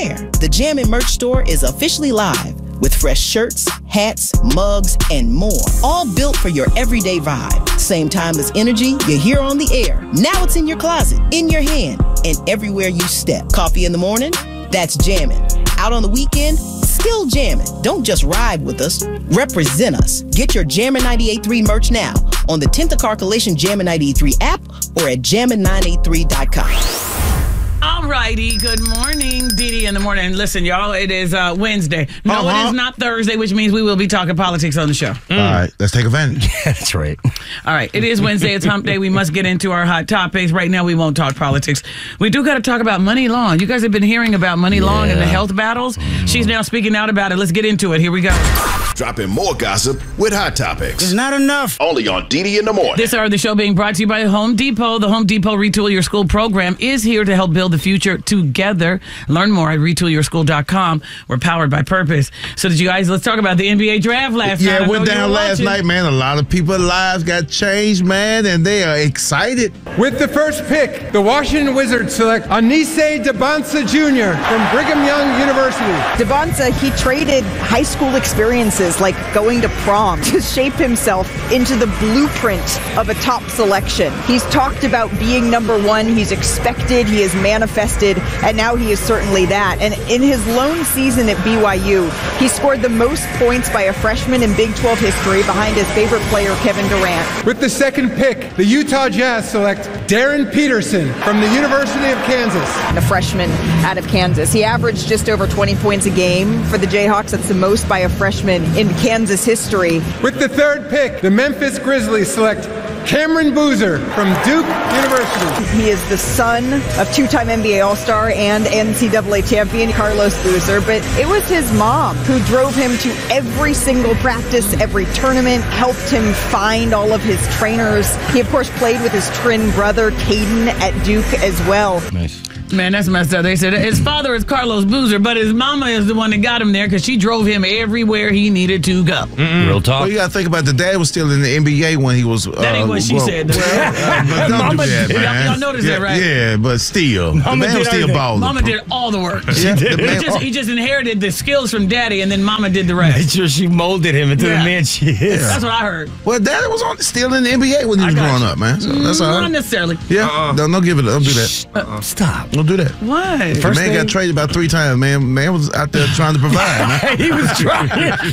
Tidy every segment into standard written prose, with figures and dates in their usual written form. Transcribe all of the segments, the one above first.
wear. The Jammin' merch store is officially live with fresh shirts, hats, mugs, and more. All built for your everyday vibe. Same timeless energy you hear on the air. Now it's in your closet, in your hand, and everywhere you step. Coffee in the morning? That's Jammin'. Out on the weekend? Still jammin'. Don't just ride with us, represent us. Get your Jammin' 98.3 merch now on the Tinta Car Collision Jammin' 98.3 app or at jammin983.com. All righty, good morning, Didi in the morning. Listen, y'all, it is Wednesday. No, it is not Thursday, which means we will be talking politics on the show. All right, let's take advantage. That's right. All right, it is Wednesday. It's hump day. We must get into our hot topics. Right now, we won't talk politics. We do got to talk about Money Long. You guys have been hearing about Money Long and the health battles. She's now speaking out about it. Let's get into it. Here we go. Dropping more gossip with hot topics. It's not enough. Only on Didi in the morning. This hour of the show being brought to you by Home Depot. The Home Depot Retool Your School program is here to help build the future together. Learn more at retoolyourschool.com. We're powered by purpose. So did you guys, let's talk about the NBA draft last night. Yeah, it went down last night, man. A lot of people's lives got changed, man, and they are excited. With the first pick, the Washington Wizards select Anise Debonsa Jr. from Brigham Young University. Debonsa, he traded high school experiences like going to prom to shape himself into the blueprint of a top selection. He's talked about being number one. He's expected, he has manifested, and now he is certainly that. And in his lone season at BYU, he scored the most points by a freshman in Big 12 history behind his favorite player, Kevin Durant. With the second pick, the Utah Jazz select Darren Peterson from the University of Kansas. A freshman out of Kansas. He averaged just over 20 points a game for the Jayhawks. That's the most by a freshman in Kansas history. With the third pick, the Memphis Grizzlies select Cameron Boozer from Duke University. He is the son of two-time NBA All-Star and NCAA champion Carlos Boozer, but it was his mom who drove him to every single practice, every tournament, helped him find all of his trainers. He, of course, played with his twin brother, Caden, at Duke as well. Nice. Man, that's messed up. They said his father is Carlos Boozer, but his mama is the one that got him there because she drove him everywhere he needed to go. Real talk. Well, you got to think about the dad was still in the NBA when he was. That ain't what she said. But don't do that, man. Y'all noticed that, right? Yeah, but still. The man was still balling. Mama did all the work. Yeah, he just inherited the skills from daddy, and then mama did the rest. Made sure she molded him into the man she is. That's what I heard. Well, daddy was still in the NBA when he was growing up, man. So that's all right. Not necessarily. Yeah. Don't give it. Don't do that. Stop. Don't do that. What? The man got traded about 3 times, man. Man was out there trying to provide, man. He was trying.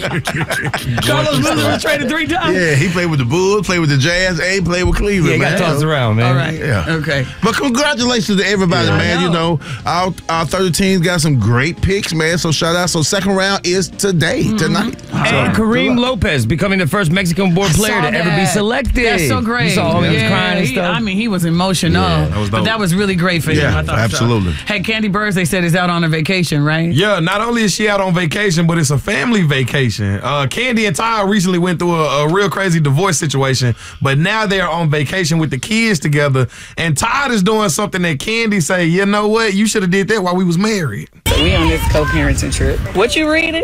Carlos Boozer was traded 3 times. Yeah, he played with the Bulls, played with the Jazz, and he played with Cleveland, Yeah, man. got tossed around, man. All right. Yeah. Okay. But congratulations to everybody, man. You know, our 30 teams got some great picks, man. So shout out. So second round is today, tonight. And Kareem Lopez becoming the first Mexican-born player to ever be selected. That's so great. You saw him, he was crying and stuff. I mean, he was emotional. Yeah, That was really great for him. Yeah, I thought absolutely. So. Hey, Candy Burrs, they said, is out on a vacation, right? Yeah, not only is she out on vacation, but it's a family vacation. Candy and Ty recently went through a real crazy divorce situation, but now they're on vacation with the kids together. And Todd is doing something that Candy say, you know what, you should have did that while we was married. We on this co-parenting trip. What you reading?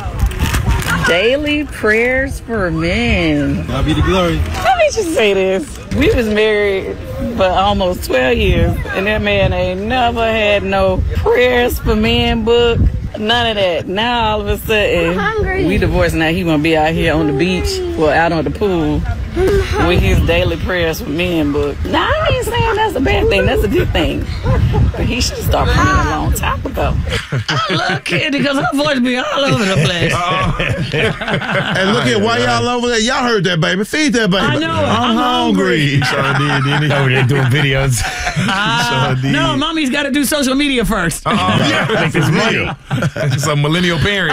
Daily Prayers for Men. God be the glory. Let me just say this. We was married for almost 12 years, and that man ain't never had no Prayers for Men book. None of that. Now all of a sudden, we divorced. Now he gonna be out here on the beach, well, out on the pool, with his Daily Prayers for Men book. Now I ain't saying that's a bad thing. That's a good thing. But he should start praying a long time ago. I love Candy because her voice be all over the place. And look at why y'all over there. Y'all heard that, baby. Feed that, baby. I know. I'm hungry. He sure did, didn't he? Over there doing videos. No, mommy's got to do social media first. Make this money. It's a millennial parent.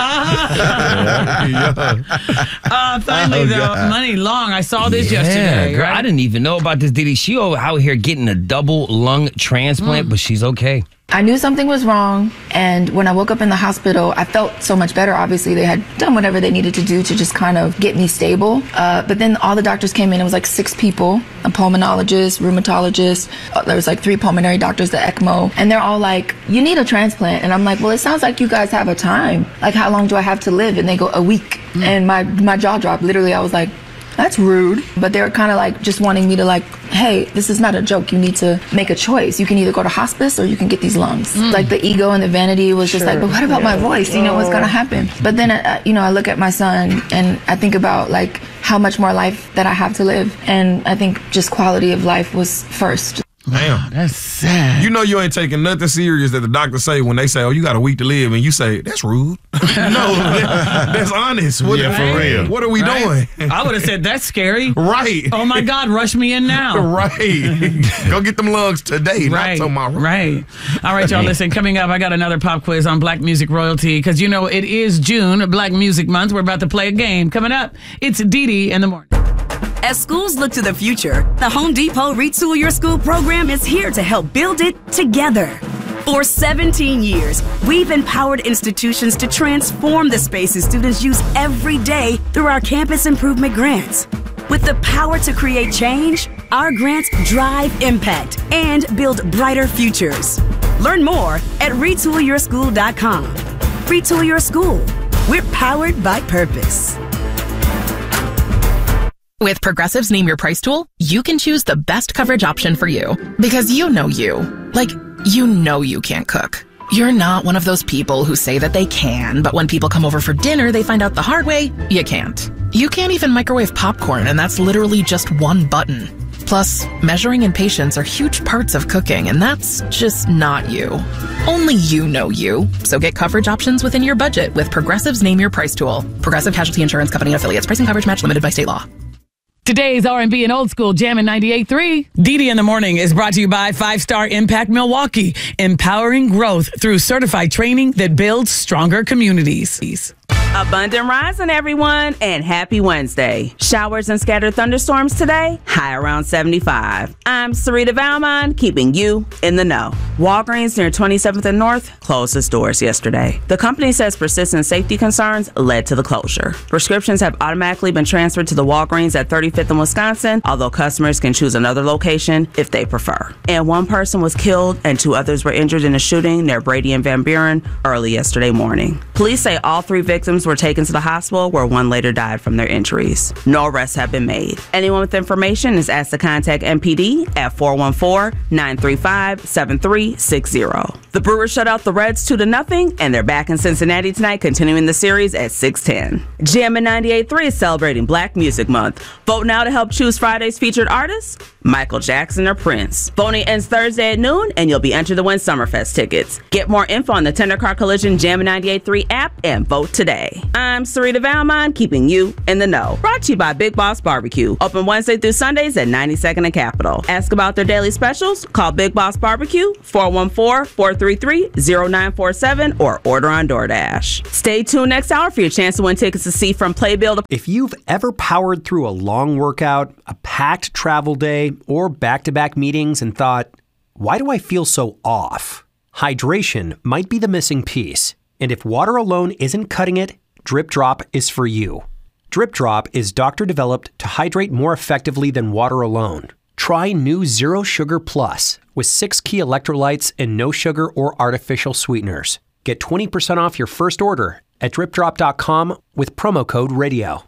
Finally, though, Money Long. I saw this yesterday. Girl, Right? I didn't even know about this Diddy. She out here getting a double lung transplant, but she's okay. I knew something was wrong, and when I woke up in the hospital, I felt so much better. Obviously, they had done whatever they needed to do to just kind of get me stable. But then all the doctors came in. It was like 6 people, a pulmonologist, rheumatologist. There was like 3 pulmonary doctors, the ECMO. And they're all like, you need a transplant. And I'm like, well, it sounds like you guys have a time. Like, how long do I have to live? And they go, a week. And my jaw dropped. Literally, I was like, that's rude. But they were kind of like just wanting me to like, hey, this is not a joke. You need to make a choice. You can either go to hospice or you can get these lungs. Like the ego and the vanity was just like, but what about my voice? You know, what's going to happen? But then, I look at my son and I think about like how much more life that I have to live. And I think just quality of life was first. Damn. That's sad. You know you ain't taking nothing serious that the doctors say when they say, oh, you got a week to live, and you say, that's rude. No, that's honest. For real. What are we doing? I would have said, that's scary. Right. Oh, my God, rush me in now. Right. Go get them lugs today, Right, not tomorrow. right. All right, y'all, listen, coming up, I got another pop quiz on Black music royalty because, you know, it is June, Black Music Month. We're about to play a game. Coming up, it's Dee in the morning. As schools look to the future, the Home Depot Retool Your School program is here to help build it together. For 17 years, we've empowered institutions to transform the spaces students use every day through our campus improvement grants. With the power to create change, our grants drive impact and build brighter futures. Learn more at retoolyourschool.com. Retool Your School. We're powered by purpose. With Progressive's Name Your Price tool, you can choose the best coverage option for you. Because you know you. Like, you know you can't cook. You're not one of those people who say that they can, but when people come over for dinner, they find out the hard way, you can't. You can't even microwave popcorn, and that's literally just one button. Plus, measuring and patience are huge parts of cooking, and that's just not you. Only you know you. So get coverage options within your budget with Progressive's Name Your Price tool. Progressive Casualty Insurance Company and affiliates. Pricing coverage match limited by state law. Today's R&B and Old School Jammin' 98.3. Dee in the Morning is brought to you by 5-Star Impact Milwaukee, empowering growth through certified training that builds stronger communities. Abundant rising, everyone, and happy Wednesday. Showers and scattered thunderstorms today, high around 75. I'm Sarita Valmont, keeping you in the know. Walgreens near 27th and North closed its doors yesterday. The company says persistent safety concerns led to the closure. Prescriptions have automatically been transferred to the Walgreens at 35th and Wisconsin, although customers can choose another location if they prefer. And one person was killed and 2 others were injured in a shooting near Brady and Van Buren early yesterday morning. Police say all 3 victims were taken to the hospital where 1 later died from their injuries. No arrests have been made. Anyone with information is asked to contact MPD at 414-935-7360. The Brewers shut out the Reds 2-0, and they're back in Cincinnati tonight, continuing the series at 6:10. Jammin' 98.3 is celebrating Black Music Month. Vote now to help choose Friday's featured artists, Michael Jackson or Prince. Voting ends Thursday at noon, and you'll be entered to win Summerfest tickets. Get more info on the Tender Car Collision Jammin' 98.3 app and vote today. I'm Sarita Valmont, keeping you in the know. Brought to you by Big Boss Barbecue. Open Wednesday through Sundays at 92nd and Capitol. Ask about their daily specials. Call Big Boss Barbecue 414-433-0947 or order on DoorDash. Stay tuned next hour for your chance to win tickets to see From Playbill to... If you've ever powered through a long workout, a packed travel day, or back-to-back meetings and thought, why do I feel so off? Hydration might be the missing piece. And if water alone isn't cutting it, Drip Drop is for you. Drip Drop is doctor-developed to hydrate more effectively than water alone. Try new Zero Sugar Plus with 6 key electrolytes and no sugar or artificial sweeteners. Get 20% off your first order at dripdrop.com with promo code RADIO.